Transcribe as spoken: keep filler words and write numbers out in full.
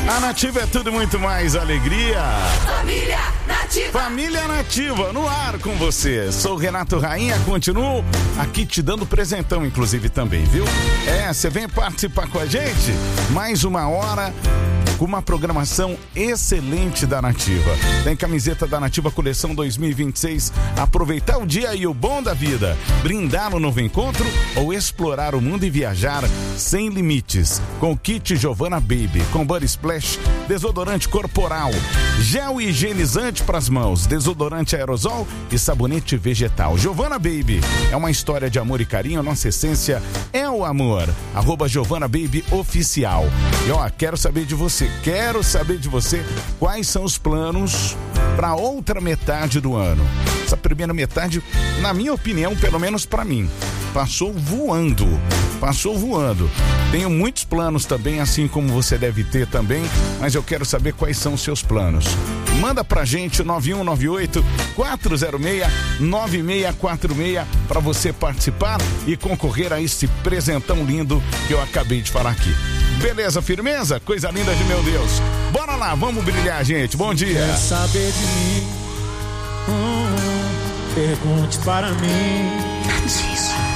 A Nativa é tudo muito mais alegria. Família Nativa. Família Nativa, no ar com você. Sou Renato Rainha, continuo aqui te dando presentão, inclusive, também, viu? É, você vem participar com a gente? Mais uma hora com uma programação excelente da Nativa. Tem camiseta da Nativa Coleção dois mil e vinte e seis. Aproveitar o dia e o bom da vida. Brindar no novo encontro ou explorar o mundo e viajar sem limites. Com kit Giovanna Baby, com Body Splash, desodorante corporal, gel higienizante para as mãos, desodorante aerosol e sabonete vegetal. Giovanna Baby é uma história de amor e carinho. Nossa essência é o amor. Arroba Giovanna Baby Oficial. E ó, quero saber de você. Quero saber de você quais são os planos para outra metade do ano. Essa primeira metade, na minha opinião, pelo menos para mim, passou voando. Passou voando. Tenho muitos planos também, assim como você deve ter também, mas eu quero saber quais são os seus planos. Manda pra gente nove um nove oito, quatro zero seis, nove seis quatro seis para você participar e concorrer a esse presentão lindo que eu acabei de falar aqui. Beleza, firmeza? Coisa linda de meu Deus. Bora lá, vamos brilhar, gente. Bom dia. Quer saber de mim? Hum, pergunte para mim. Nativa.